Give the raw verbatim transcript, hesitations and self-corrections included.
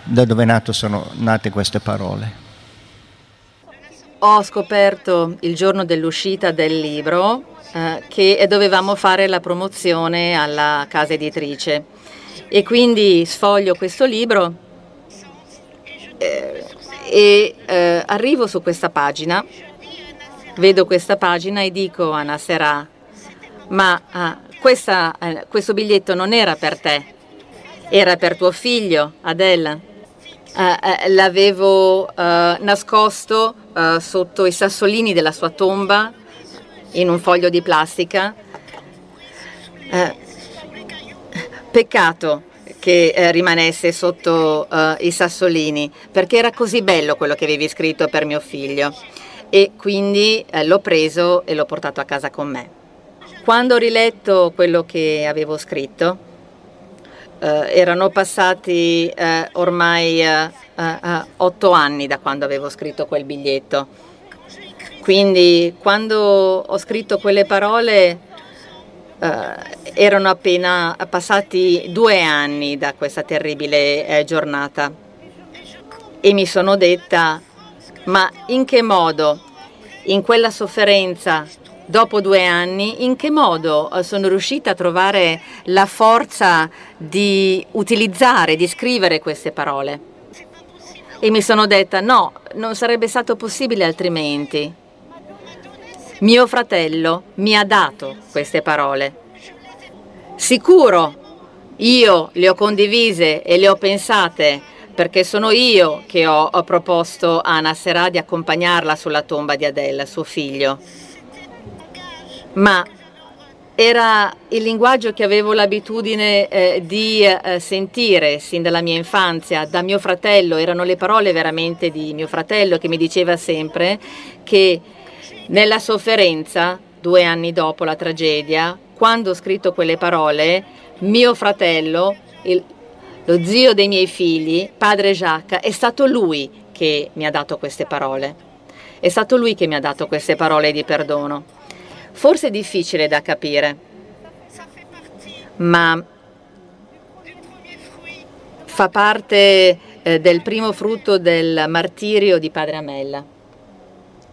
da dove è nato, sono nate queste parole? Ho scoperto il giorno dell'uscita del libro eh, che dovevamo fare la promozione alla casa editrice e quindi sfoglio questo libro eh, e eh, arrivo su questa pagina, vedo questa pagina e dico a Nasserà: ma ah, questa, eh, questo biglietto non era per te, era per tuo figlio, Adele. Eh, eh, l'avevo eh, nascosto eh, sotto i sassolini della sua tomba in un foglio di plastica. Eh, peccato che eh, rimanesse sotto eh, i sassolini, perché era così bello quello che avevi scritto per mio figlio, e quindi eh, l'ho preso e l'ho portato a casa con me. Quando ho riletto quello che avevo scritto, Uh, erano passati uh, ormai uh, uh, uh, otto anni da quando avevo scritto quel biglietto. Quindi quando ho scritto quelle parole uh, erano appena passati due anni da questa terribile eh, giornata e mi sono detta: ma in che modo, in quella sofferenza, dopo due anni, in che modo sono riuscita a trovare la forza di utilizzare, di scrivere queste parole? E mi sono detta: no, non sarebbe stato possibile altrimenti. Mio fratello mi ha dato queste parole. Sicuro, io le ho condivise e le ho pensate perché sono io che ho, ho proposto a Nasserà di accompagnarla sulla tomba di Adele, suo figlio. Ma era il linguaggio che avevo l'abitudine eh, di eh, sentire sin dalla mia infanzia, da mio fratello. Erano le parole veramente di mio fratello, che mi diceva sempre che nella sofferenza, due anni dopo la tragedia, quando ho scritto quelle parole, mio fratello, il, lo zio dei miei figli, padre Jacques, è stato lui che mi ha dato queste parole. È stato lui che mi ha dato queste parole di perdono. Forse è difficile da capire, ma fa parte eh, del primo frutto del martirio di Padre Amella.